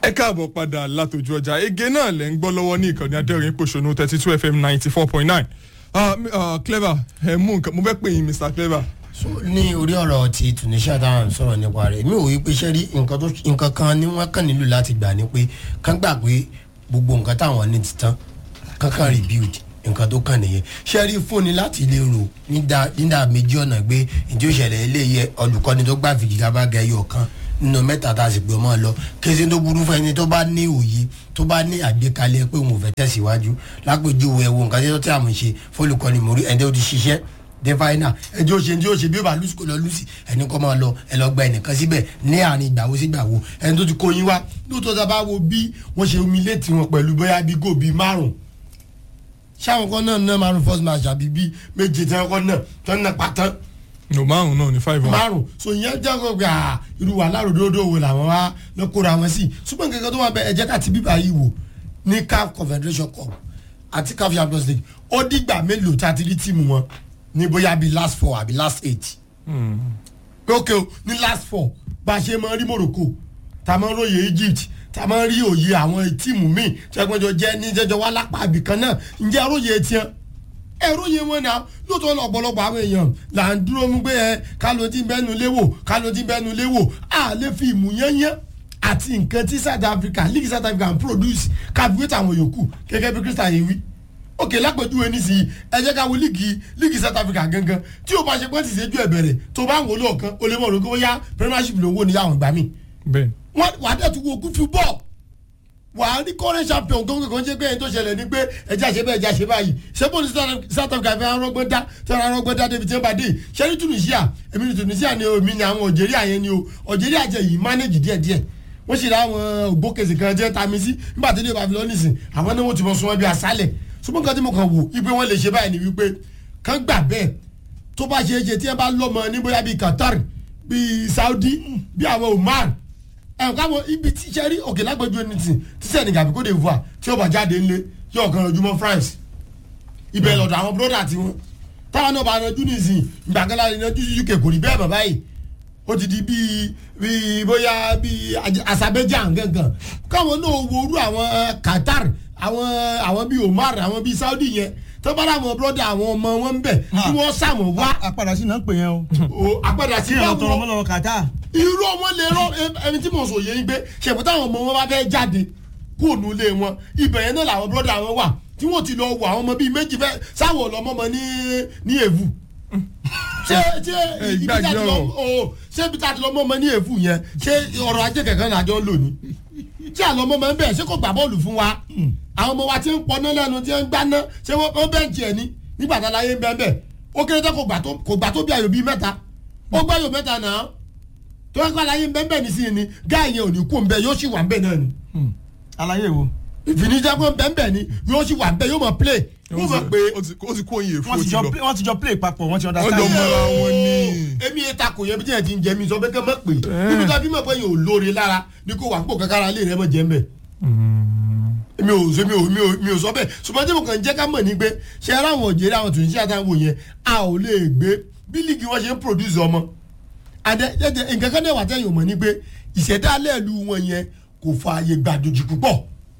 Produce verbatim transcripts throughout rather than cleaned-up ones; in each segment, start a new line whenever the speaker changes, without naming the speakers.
ẹ káàbọ̀ padà látòjú ọjà ege náà lẹ́ ń gbọ́ lọ́wọ́ ní ìkànnì adẹ́rìn pòṣónú thirty two fm ninety four point nine clever ẹ mú nǹkan mo fẹ́ pè yín mr clever.
so ní orí ọ̀rọ̀ ti Tunisia táwọn sọ̀rọ̀ nípa rẹ̀ mi ò wí pé sẹ́rí nǹkan kan ni wọ́n kàn nílò láti gbà ní pé kán gbà pé gbogbo nǹkan táwọn ní ti tán kankan rebuild nǹkan tó kàn nìyẹn sẹ́rí fúnni láti lè rò nídà méjì ọ̀nà gbé ìjọ ìṣẹ̀lẹ̀ eléyẹ olùkọ́ni tó gbà fìjì ká bá gẹ ẹyọ kan nínú mẹ́ta tá a sì pé ọmọ lọ kése tó burú fún ẹni tó bá ní òye tó bá ní àgbékalẹ̀ pé òun ò fẹ́ tẹ̀síwájú lápèjúwe ẹ̀wọ̀n nǹkan tí ó tẹ́ àmì ṣe fólùkọ́ni mórí ẹni tó ti ṣiṣẹ́ dé fáínà ẹni tó ṣe ní tí ó ṣe bí ó bá lùsì kò lọ lùsì ẹni kọ́ máa lọ ẹ lọ gba ẹnìkan síbẹ̀ ní àárín ìgbàwo sí ìgbàwo ẹni tó ti kó yín wá lóòótọ́ tá a bá wo bí wọ́n ṣe omi létí wọn pẹ̀lú bóyá bí gò bíi márùn ṣáwọn kan náà ná márùn first match àbí bíi méje tí wọn kan náà tó ń ná pátán
no márùn náà ní five one.
márùn so ìyẹn jẹ́ kó gbà irú wa láròdòdò wo làwọn wá lọ kóra wọn sí ṣùgbọ́n kankan tó wà bẹ́ẹ̀ ẹ jẹ́ ká ti bíbá yìí wò ní C A F Confederation Cup àti C A F Champions League ó dìgbà mélòó tí a ti rí tíìmù wọn ní bóyá bíi last four àbí last eight. pé ókè o ní last four bá a ṣe máa rí Morocco tá a máa ń róye Egypt tá a máa ń rí òye àwọn tíìmù míì tí wọ́n jọ jẹ́ ní jẹ́jọ́ wá lápá àbìkan náà ǹjẹ́ aróye tiẹ̀ ẹ̀rọ yẹn wọn náà lóòótọ́ ọ̀pọ̀lọpọ̀ àwọn èèyàn là ń dúró mú pé ẹ kálo tí bẹ́nu léwò kálo tí bẹ́nu léwò á lè fi ìmú yẹ́nyẹ́ àti nǹkan tí South Africa league South Africa ń produce káfíwétà àwọn yòókù gẹ́gẹ́ bí Christian yìí wí. òkè lápẹ̀júwe nísìnyí ẹ jẹ́ ká wo líìgì líìgì South Africa gangan tí o bá ṣe pẹ́ ti ṣe ju ẹ̀bẹ̀rẹ̀ tó bá ń wò lóòkan o lè mọ̀ lóko bóyá Premiership ló ń wò ní àwọn ìgbà míì.
bẹ́ẹ̀
wọ́n wà á dẹ̀ tún wo kú fi bọ́ọ̀ wàá ní current champion tó ń kàn ṣe pé ẹni tó ṣẹlẹ̀ ní pé ẹja ṣe bẹ́ẹ̀ ẹja ṣe báyìí ṣẹ́pọ̀ ní South Africa fẹ́ arọ́gbọ́n dá fẹ́ arọ́gbọ́n dá débi tí wọ́n bá dé ṣé ní Tunisia èmi ní Tunisia ni èmi ni àwọn Algeria yẹn ni o Algeria jẹ yìí manage díẹ̀díẹ̀ wọ́n ṣe ra àwọn ògbókèsè kan jẹ́ tami sí nígbà tí ilé ìbá fi lọ nísìn àwọn náà wọ́n ti mọ sún wọn bí asálẹ̀ ṣùgbọ́n kan tí mo kàn wò wípé wọ́n lè ṣe báyìí ni wípé kán gbà bẹ́ẹ̀ tó bá ṣe é ṣe tí wọ́n bá lọ́mọ ní bóyá bíi Qatar bíi Saudi bíi àwọn Oman ẹ̀ káwọn ibi tí sẹ́rí òkè lágbèjú ẹni tì tí Senegal àbí Côte d'Ivoire tí ó bá jáde ńlẹ̀ yóò kàn rànjú mọ́ France ibẹ̀ lọ́dọ̀ àwọn bróda tiwọn táwọn náà bá rànjú nìsín ìgbàgánlá rànjú U K kò rí bẹ́ẹ̀ bàbá yìí ó ti di bíi bíi bóyá bíi Azerbaijan gangan káwọn náà wo orú àwọn Qatar àwọn àwọn bíi Omar àwọn bíi Saudi yẹn tó bá láwọn bróda àwọn ọmọ wọn ń bẹ̀ tí wọ́n sàmọ̀ wá.
àpàdà sí náà ń pè yẹn o.
àpàdà sí náà
wọ́n
irú ọmọ lè rọ ẹni tí mo sọ yẹn gbé ṣèpọ̀ táwọn ọmọ wọn bá fẹ́ jáde kó nu ilé wọn ibẹ̀ yẹn náà làwọn bọ́dà wọn wà tí wọ́n ti lọ wọ àwọn ọmọ bíi méjì fẹ́ sáwọ̀ ọlọ́mọ ní ní èvù ṣé ṣé ibi tá a ti lọ ọ ṣé ibi tá a ti lọ mọ́ ọmọ ní èvù yẹn ṣé ọrọ̀ ajé kẹ̀kẹ́ náà jọ ń lò ní ṣé àlọ́ ọmọ máa ń bẹ̀ ṣé kò gbà bọ́ọ̀lù fún wa àwọn ọmọ wa ti ń pọná lẹ́nu ti ń gbaná ṣé wọ́n bẹ́ǹkì ẹ̀ ní nígbà tá a láyé ń bẹ́ẹ̀ bẹ́ẹ̀ ó kéré tó kò gbà tó bí ayò bíi mẹ́ta ó gbá ayò mẹ́ta náà tó ń kọ́ àlàyé bẹ́ẹ̀ ní sí ni gáà yẹn ò ní kú nbẹ yóò sì wà nbẹ náà ni.
àlàyé wo.
ìfìníjàgbọ́n bẹ́ẹ̀ ni yóò sì wà nbẹ yóò mọ̀ play.
ó mọ̀ pé ó ti kó oyin èfó ti lọ.
wọ́n ti jọ play papọ̀ wọ́n ti ọ̀dà
sáà. wọ́n jọ mọ́ra wọn ní.
èmi yẹn takò yẹn bí tí yẹn ti ń jẹ mi sọ pé kẹ́ mọ̀ pé ibi tó bí mọ̀ pé yẹn ò lóore lára ni kò wà pò kankan lé rẹ mọ̀ jẹ́ mbẹ́. mi ò mi ò mi ò mi ò sọ bẹ́ẹ̀ ṣùgbọ́n tí mo kàn jẹ́ ká mọ̀ ní pé ṣe ara àwọn òjèrè àwọn Tunisia táwọn yẹn a ò lè gbé bí líìgì wọn ṣe ń produce ọmọ adẹ́jẹ́ nǹkan kan náà wà tẹ́yìn mọ̀ ní pé ìṣẹ̀dálẹ̀ ìlú wọn yẹn kò fààyè gbàdójì púpọ̀.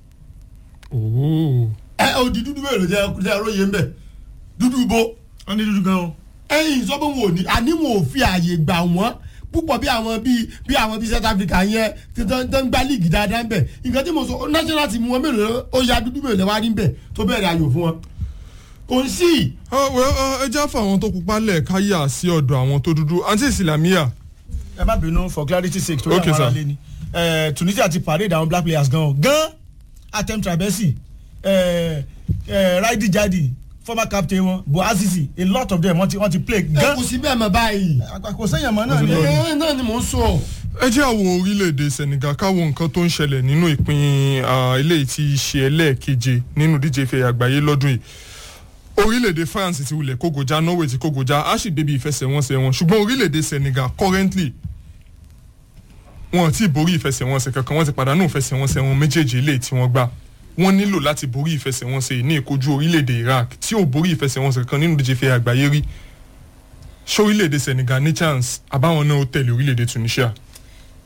ẹ odi dúdú mélòó jẹ jẹ aróye ń bẹ dúdú bo.
wọ́n ní dúdú gan o.
ẹ̀yin sọ pé wọn ò ní àní wọn ò fi ààyè gbà wọ́n púpọ̀ bí àwọn bíi bí àwọn bíi South Africa yẹn tó ń gbá líìgì dáadáa ń bẹ nǹkan tí mo sọ national team wọn mélòó ó ya dúdú mélòó wá rí ń bẹ tó bẹ̀rẹ̀ ayò fún wọn kò sí.
ẹ já fún àwọn tó pupa lẹ̀ káyà sí ọ̀dọ̀ àwọn tó dúdú àǹtí ìsìlámíà.
ẹ má bínú for clarity sake tó yà wọn ara lé ní Tunisia ti parade àwọn black players gan gan Atem Trabelsi Raidi Jadi former captain wọn Bouazizi a lot of them wọ́n ti wọ́n ti play gan.
ẹ kò sí bẹ́ẹ̀ mọ́ báyìí.
kò sẹ́yìn mọ́ náà ni.
ẹ náà ni mò ń sọ.
ẹ jẹ́ àwọn orílẹ̀-èdè Senegal káwọn nǹkan tó ń ṣẹlẹ̀ nínú ìpín eléyìí tí í ṣe ẹlẹ́ẹ̀keje nínú díje ife àgbáyé lọ́dún yìí orílẹ̀-èdè France ti wulẹ̀ kógojá Norway ti kógojá á sì débi ìfẹsẹ̀wọnsẹ̀ wọn ṣùgbọ́n orílẹ̀-èdè Senegal currently wọn ti borí ìfẹsẹ̀wọnsẹ̀ kankan wọ́n ti pàdánù ìfẹsẹ̀wọnsẹ̀ wọn méjèèjì ilé tí wọ́n gbá wọ́n nílò láti borí ìfẹsẹ̀wọnsẹ̀ ní ìkojú orílẹ̀-èdè Iraq tí ò borí ìfẹsẹ̀wọnsẹ̀ kankan nínú díje ife àgbáyé rí ṣé orílẹ̀-èdè Senegal ní chance àbáwọn náà ó tẹ̀lé orílẹ̀-èdè Tunisia.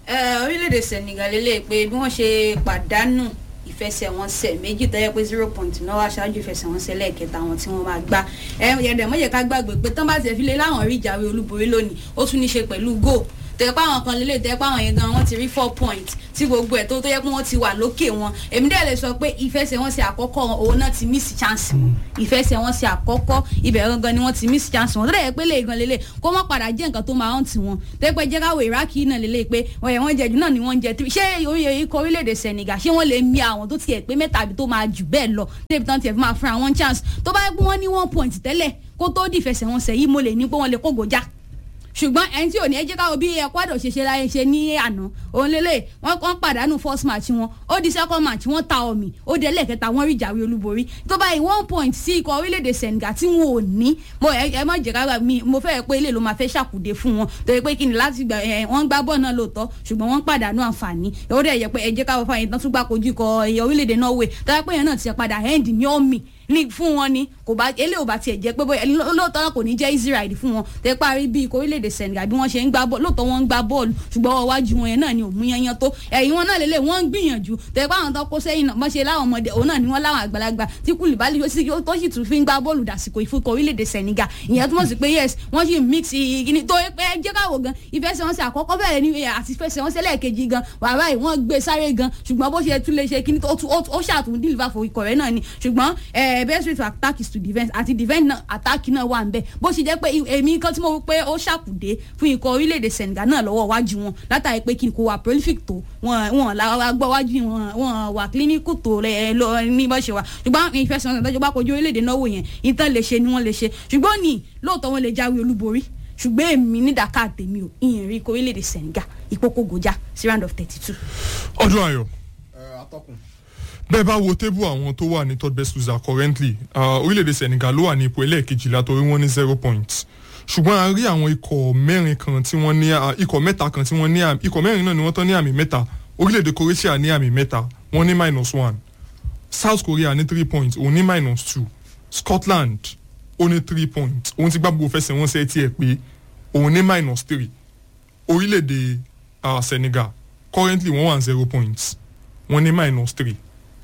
orílẹ̀-èdè Senegal lélẹ̀ pé bí wọ́n ṣe pàdánù ìfẹsẹ̀wọnsẹ̀ méjì tó yẹ pé zero point náà wá ṣáájú ìfẹsẹ̀wọnsẹ̀ lẹ́ẹ̀kẹta àwọn tí wọ́n máa gbá ẹ̀ẹ́dẹ̀ mọ́jẹ̀ ká gbàgbé pé tán bá ti fi lé láwọn rí ìjáwé olúborí lónìí ó tún ní ṣe pẹ̀lú goal tẹ́pẹ́ àwọn kan lélẹ̀ tẹ́pẹ́ àwọn yẹn gan wọ́n ti rí four points tí gbogbo ẹ̀ tó tó yẹ pé wọ́n ti wà lókè wọn èmi dẹ̀ lè sọ pé ìfẹsẹ̀wọnsẹ̀ àkọ́kọ́ òun náà ti miss chance wọn ìfẹsẹ̀wọnsẹ̀ àkọ́kọ́ ibẹ̀ gangan ni wọ́n ti miss chance wọn tó dẹ̀ yẹ pé lè gan lélẹ̀ kó má padà jẹ́ nǹkan tó máa hàn tí wọn tẹ́pẹ́ jẹ́ káwọ́ Iraki náà lélẹ̀ pé wọ́n yẹ wọ́n jẹ jù náà ni wọ́n jẹ ṣé ikọ̀ orílẹ̀-èdè Senegal ṣé wọ́n lè mi àwọn tó tiẹ̀ pé mẹ́ta àbí tó máa jù bẹ́ẹ̀ lọ débi tán tiẹ̀ fi máa fún àwọn chance tó bá yẹ pé wọ́n ní one point tẹ́lẹ̀ kó tó di ìfẹsẹ̀wọnsẹ̀ yìí mo lè ní pé wọ́n lè kógo já ṣùgbọ́n ẹni tí ò ní ẹ jẹ́ káwọ́ bí Ecuador ṣe ṣe láyé ṣe ní àná òun lélẹ̀ wọ́n kàn pàdánù first match wọn ó di second match wọ́n ta omi ó di ẹlẹ́ẹ̀kẹta wọ́n rí ìjàwé olúborí tó báyìí one point sí ikọ̀ orílẹ̀-èdè Senegal tí wọn ò ní mo ẹ má jẹ́ káwọ́ mi mo fẹ́ pé ilé ló máa fẹ́ ṣàkùdé fún wọn torí pé kí ni láti gbà ẹ wọ́n gbá bọ́ọ̀ náà lóòótọ́ ṣùgbọ́n wọ́n pàdánù àǹfààní ó dẹ̀ yẹ pé ẹ jẹ́ káwọ́ fáyín tán tún gbà kojú ikọ̀ orílẹ̀-èdè Norway tọ́lá pé yẹn náà ti padà end ní omi ní fún wọn ni kò bá elé ò bá tiẹ̀ jẹ́ pé bóyá lóòótọ́ kò ní jẹ́ easy ride fún wọn tẹ́ parí bí ikọ̀ orílẹ̀-èdè Senegal bí wọ́n ṣe ń gbá bọ́ọ̀lù lóòótọ́ wọ́n ń gbá bọ́ọ̀lù ṣùgbọ́n ọwájú wọn yẹn náà ni òmú yanyan tó ẹ̀yìn wọn náà lélẹ̀ wọ́n ń gbìyànjú tẹ́ pé àwọn tó kó sẹ́yìn náà bọ́n ṣe láwọn ọmọdé òun náà ni wọ́n láwọn àgbàlagbà tí Koulibaly tó sì tún fi ń gbá bọ́ọ̀lù dàsìkò ìfúkọ̀ orílẹ̀-èdè Senegal ìyẹn túmọ̀ sí pé yes wọ́n sì mix ìgbìnì tó pé jẹ́ káwọ́ gan ìfẹsẹ̀wọnsẹ̀ àkọ́kọ́ bẹ̀rẹ̀ ní àti ìfẹsẹ̀wọnsẹ̀ lẹ́ẹ̀kejì gan wàhálà yìí wọ́n gbé sáré gan ṣùgbọ́n bó ṣe tún lè ṣe kíní ó ṣàtún deliver fún ikọ̀ rẹ̀ náà ni ṣùgbọ́n best way to attack is to defend àti defend náà attack náà wà nbẹ bó ṣe jẹ́ pé èmi kan tí mo wí pé ó ṣàkùdé fún ikọ̀ orílẹ̀-èdè Senegal náà lọ́wọ́ wájú wọn látàrí pé kí n kò wà prolific tó wọn wọn làwọn gbọ́ wájú wọn wọn wà clinical tó rẹ lọ ní bó ṣe wà ṣùgbọ́n ìfẹsẹ̀wọnsẹ̀ tọ́jú bá kojú orílẹ̀-èdè Norway yẹn ìtàn lè ṣe ni wọ́n lè ṣe ṣùgbọ́n ní lóòótọ́ wọn lè jáwé olúborí ṣùgbọ́n èmi ní Dakar tèmi ò ìyẹn rí ikọ̀ orílẹ̀-èdè Senegal ìpókógojá sí round of thirty two.
ọdún ayọ̀
atọ́kùn
bẹ́ẹ̀ bá wo tébù àwọn tó wà ní third best loser currently orílẹ̀-èdè Senegal ló wà ní ipò ẹlẹ́ẹ̀kejìlá torí wọ́n ní zero points ṣùgbọ́n a rí àwọn ikọ̀ mẹ́rin kan tí wọ́n ní ikọ̀ mẹ́ta kan tí wọ́n ní àmì ikọ̀ mẹ́rin náà ni wọ́n tán ní àmì mẹ́ta orílẹ̀-èdè Croatia ní àmì mẹ́ta wọ́n ní minus one South Korea ní three points òun ní minus two Scotland ó ní three points òun ti gbá gbogbo fẹsẹ̀ wọn ṣe tiẹ̀ pé òun ní minus three orílẹ̀-èdè uh, Senegal currently wọ́n wà zero points wọ́n ní minus three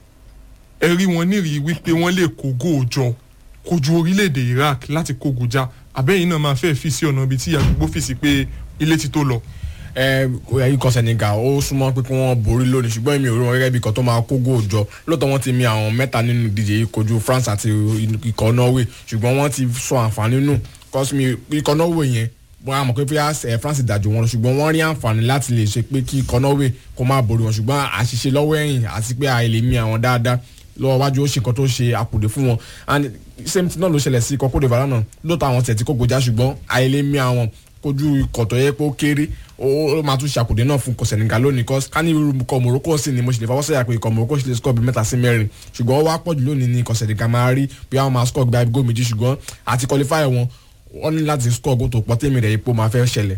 ẹ rí wọn nírìí wípé wọ́n lè kógó òjọ kojú orílẹ̀-èdè Iraq láti kógó já àbẹ́yìn náà máa fẹ́ fi sí ọ̀nà ibi tí àdúgbò fi sí pé ilé ti tó lọ.
ẹ ikọ̀ Senegal ó súnmọ́ pé kí wọ́n borí lónìí ṣùgbọ́n èmi ò rí wọn gẹ́gẹ́ bí ikọ̀ tó máa kógó òjọ lóòótọ́ wọ́n ti mi àwọn mẹ́ta nínú ìdíje kojú France àti ikọ̀ Norway ṣùgbọ́n wọ́n ti sọ àǹfààní nù kọ́sùmí ikọ̀ Norway yẹn wọ́n á mọ̀ pé fíyà France dájú wọn lọ ṣùgbọ́n wọ́n rí àǹfààní láti lè ṣe pé kí ikọ̀ Norway kó má borí wọn ṣùgbọ́n àṣìṣe lọ́wọ́ ẹ̀yìn àti pé àìlè mi àwọn dáadáa lọ́wọ́ wájú ó ṣe nǹkan tó ṣe àkùdé fún wọn and same thing náà ló ṣẹlẹ̀ sí ikọ̀ Côte d'Ivoire náà lóòótọ́ àwọn tẹ̀ tí kò gbòjá ṣùgbọ́n àìlè mi àwọn kojú ikọ̀ tó yẹ pé ó kéré ó máa tún ṣe àkùdé náà fún ikọ̀ Senegal lónìí cause ká ní irú ikọ̀ Morocco sì ni mo ṣe lè fọwọ́ sẹ́yà pé ikọ̀ Morocco ṣe lè score bí mẹ́ta sí mẹ́rin ṣùgbọ́n ó wá pọ̀jù lónìí ní ikọ̀ Senegal máa rí bí wọ́n máa score gba ibi góò méjì ṣùgbọ́n àti qualify wọn wọ́n ní láti score góò tó pọ̀ tèmi rẹ̀ ipò máa fẹ́ ṣẹlẹ̀.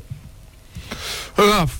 Raf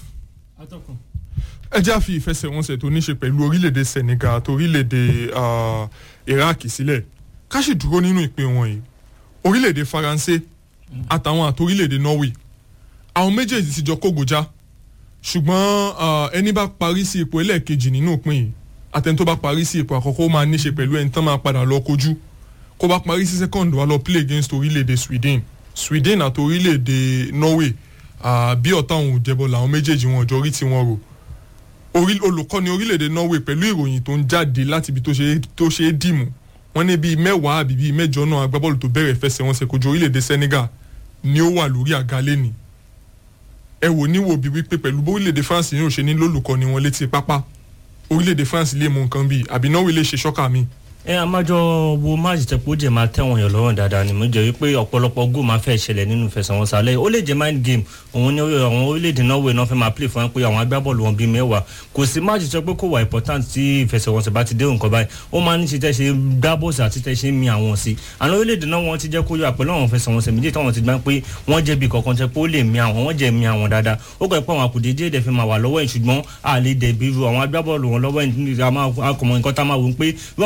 ẹ já fi ìfẹsẹ̀wọnsẹ̀ tó ní ṣe pẹ̀lú orílẹ̀-èdè Senegal àti orílẹ̀-èdè Iraq sílẹ̀ ká sì dúró nínú ìpín wọn yìí orílẹ̀-èdè Faransé àtàwọn àti orílẹ̀-èdè Norway àwọn méjèèjì ti jọ kógojá ṣùgbọ́n ẹni bá parí sí ipò ẹlẹ́ẹ̀kejì nínú ìpín yìí àtẹni tó bá parí sí ipò àkọ́kọ́ ó máa ní ṣe pẹ̀lú ẹni tán máa padà lọ kojú kó bá parí sí second wá lọ play against orílẹ̀-èdè Sweden Sweden àti orílẹ̀-èdè Norway bí ọ̀tá òun ò jẹ́bọ làwọn méjèèjì wọn jọ rí tiwọn rò olùkọ́ni orílẹ̀-èdè Norway pẹ̀lú ìròyìn tó ń jáde láti ibi tó ṣe é dìmú wọ́n ní bíi mẹ́wàá àbí bíi mẹ́jọ náà agbábọ́ọ̀lù tó bẹ̀rẹ̀ fẹsẹ̀wọnsẹ̀ kojú orílẹ̀-èdè Senegal ni ó wà lórí àga lẹ́ni ẹ wò níwò bíi wípé pẹ̀lú bó orílẹ̀-èdè France yóò ṣe ní lólùkọ́ni wọn létí pápá orílẹ̀-èdè France lè mú nǹkan bíi àbí Norway lè ṣe ṣọ́kà mi.
ẹ àmájọ wo máàjì tẹpọ jẹ máa tẹwọn yàn lọ́rùn dáadáa ni mo jẹ wípé ọ̀pọ̀lọpọ̀ góò máa fẹ́ ṣẹlẹ̀ nínú ìfẹsẹ̀wọnsẹ̀ alẹ́ ó lè jẹ́ mind game òun ni àwọn orílẹ̀-èdè Norway náà fẹ́ máa play fún wọn pé àwọn agbábọ́ọ̀lù wọn bíi mẹ́wàá kò sí máàjì tẹ pé kò wà important tí ìfẹsẹ̀wọnsẹ̀ bá ti dé nǹkan báyìí ó máa ní ṣe tẹ́ ṣe gbá bọ́ọ̀sì àti tẹ́ ṣe mi àwọn sí àwọn orílẹ̀-èdè náà wọ́n ti jẹ́ kó yọ àpẹẹrẹ àwọn ìfẹsẹ̀wọnsẹ̀ méjì táwọn ti gbá pé wọ́n jẹ́ bí kọ̀ọ̀kan tẹ pé ó lè mi àwọn wọ́n jẹ́ mi àwọn dáadáa ó kọ̀ pé àwọn àkùdé díẹ̀ dẹ̀ fi máa wà lọ́wọ́ ẹ̀ ṣùgbọ́n a lè dẹ̀ bí ru àwọn agbábọ́ọ̀lù wọn lọ́wọ́ ẹ̀ akọ̀mọ̀ nǹkan tá máa wò pé irú àwọn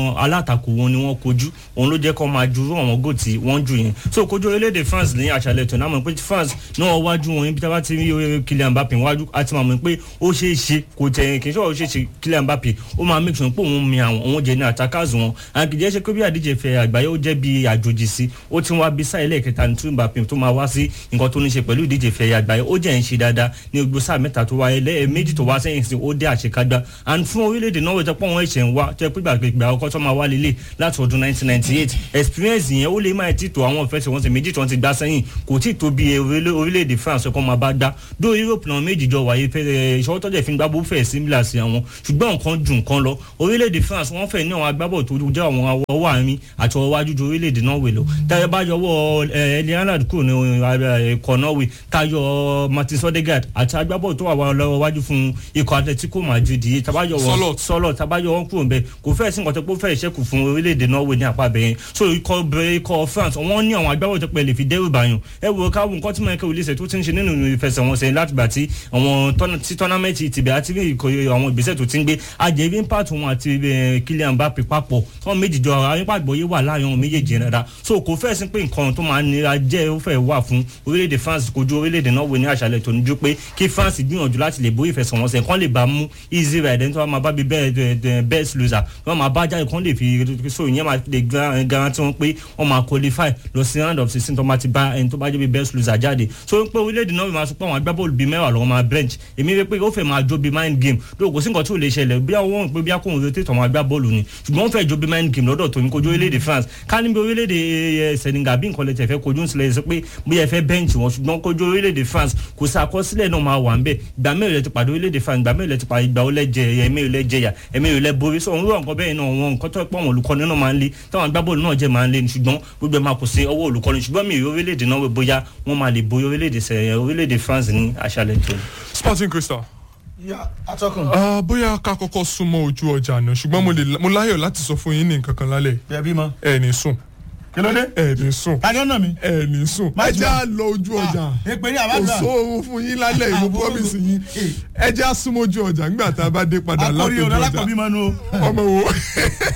àwọn alátakò wọn ni wọ́n kojú òun ló jẹ́ kó máa ju àwọn góò tí wọ́n jù yẹn so kojú orílẹ̀-èdè France ní àṣálẹ́ tó náà mọ̀ pé France náà wájú wọn ibi tí a bá ti rí Kylian Mbappe wájú àti mọ̀ pé ó ṣeé ṣe kò tẹ̀ kì í ṣe ó ṣeé ṣe Kylian Mbappe ó máa make sure pé òun mi àwọn òun jẹ ní attackers wọn àkìjẹ́ ṣe pé bí àdíje fẹ́ àgbáyé ó jẹ́ bí àjòjì sí ó ti wá bí sáà ẹlẹ́ẹ̀kẹta ní tí Mbappe tó máa wá sí nǹkan tó ní ṣe pẹ̀lú ìdíje fẹ́ àgbáyé ó jẹ́ ń ṣe dáadáa ní gbogbo sáà mẹ́ta tó wáyé lẹ́ẹ̀mejì tó wá sẹ́yìn sí ó dé àṣekágbá and fún orílẹ̀-èdè náà wọ́n pọ̀ wọ́n ẹ̀ṣẹ̀ ń wá tó yẹ pé gbàgbà ọkọ̀ tó máa wá lélẹ̀ láti ọdún nineteen ninety-eight experience yẹn ó lè má ti tó àwọn ìfẹsẹ̀wọnsẹ̀ méjì tí wọ́n ti gbá sẹ́yìn kò tí tó bí orílẹ̀-èdè France kọ́ máa bá gbá dó Europe náà méjì jọ wáyé ìṣọwọ́ tọ́jà fi ń gbá bó fẹ́ similar sí àwọn ṣùgbọ́n nǹkan ju nǹkan lọ orílẹ̀-èdè France wọ́n fẹ́ ní àwọn agbábọ̀ tó jẹ́ àwọn ọwọ́ àárín àti ọwọ́ wájú ju orílẹ̀-èdè náà wè lọ táyà bá yọwọ́ Elianad kúrò ní ikọ̀ Norway táyọ̀ Martin Odegaard àti agbábọ̀ tó wà lọ́wọ́ wájú fún ikọ̀ Atletico Madrid yìí tabayọwọ́ sọlọ tabayọ wọn kúrò nbẹ kò fẹ́ sí nǹkan tó pé ó fẹ́ ìṣẹ́kù fún orílẹ̀-èdè Norway ní apá abẹ́yẹn so ikọ̀ ikọ̀ France wọ́n ní àwọn agbábọ̀ tó pẹ́ lè fi dẹ́rù bàyàn ẹ wo káwọn nǹkan tí Michael Olise tó ti ń ṣe nínú ìfẹsẹ̀wọnsẹ̀ láti gbà tí àwọn tí tọ́námẹ́ǹtì ti bẹ̀ àti àwọn ìgbésẹ̀ tó ti ń gbé ajẹ́bí impact wọn àti Kylian Mbappe papọ̀ tí wọ́n méjì jọ àwọn ìpàgbọ́ yé wà láàrin àwọn méjèèjì rẹ̀ so kò fẹ́ sí pé nǹkan tó máa nira jẹ́ ó fẹ́ wà fún orílẹ̀-èdè France kojú orílẹ̀-èdè Norway ní àṣálẹ́ tó ní jó pé kí France gbìyànjú láti lè borí ìfẹsẹ̀wọnsẹ̀ kán lè bá mú easy ride ẹni tó máa bá bí bẹ́ẹ̀ best loser wọ́n máa bá jáde kán lè fi so ìyẹn máa lè guarantee wọn pé wọ́n máa qualify lọ sí round of sixteen tó máa ti bá ẹni tó bá jẹ́ bí best loser jáde so pé orílẹ̀-èdè Norway máa sọ pé àwọn agbábọ́ọ̀lù bíi mẹ́wàá lọ́wọ́ máa bench èmi rí pé ó fẹ́ máa jó bí mind game lóò kò sí nǹkan tí ò lè ṣẹlẹ̀ bí àwọn pé bí akóhun rotate àwọn agbábọ́ọ̀lù ni ṣùgbọ́n wọ́n fẹ́ jó bí mind game lọ́dọ̀ tó ní kojú orílẹ̀-èdè France ká ní bí orílẹ̀-èdè Senegal bí nǹkan lè tẹ̀ fẹ́ kojú sílẹ̀ sọ pé bí ẹ fẹ́ bench wọn ṣùgbọ́n kojú orílẹ̀-èdè France kò sí àkọsílẹ̀ náà máa wà ń bẹ̀ ìgbà mẹ́rin lẹ ti pàdé orílẹ̀-èdè France ìgbà mẹ́rin lẹ ti pàdé ìgbà ó lẹ́jẹ̀ ẹ̀mí ò lẹ́jẹ̀yà ẹ̀mí ò lẹ́ borí sọ òun rọ̀ nǹkan bẹ́ẹ̀ náà wọn nǹkan tó pọ̀ wọn olùkọ́ni náà máa ń lé táwọn agbábọ́ọ̀lù náà jẹ́ máa ń lé ní ṣùgbọ́n gbogbo ẹ̀ máa kò sí ọwọ́ olùkọ́ni ṣùgbọ́n mi ìró orílẹ̀-èdè náà wẹ̀ bóyá wọ́n máa lè borí orílẹ̀-èdè France ní àṣálẹ́ tó.
Sporting Crystal.
Ya atọ́kùn.
bóyá ká kọ́kọ́ súnmọ́ ojú ọjà náà ṣùgbọ́n mo láyọ̀ láti sọ fún yín ní nǹkan kan lálẹ́.
bẹ́ẹ̀ bí mọ.
ẹ ní sùn.
kí ló dé.
ẹ ní sùn.
kájọ́ náà mi.
ẹ ní sùn. ẹ jẹ́ à lọ ojú ọjà.
èpè ní àbájá.
kò sóorun fún yín lálẹ́ ìlú promise yín. ẹ jẹ́ à súnmọ́ ojú ọjà nígbà tá a bá dé padà látọjú ọjà.
akọrin ọ̀dọ́ lápò bímọ nù.
ọmọ wo.